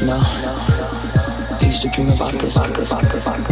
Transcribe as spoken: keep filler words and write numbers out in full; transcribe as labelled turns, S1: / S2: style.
S1: You know, I used to dream about this.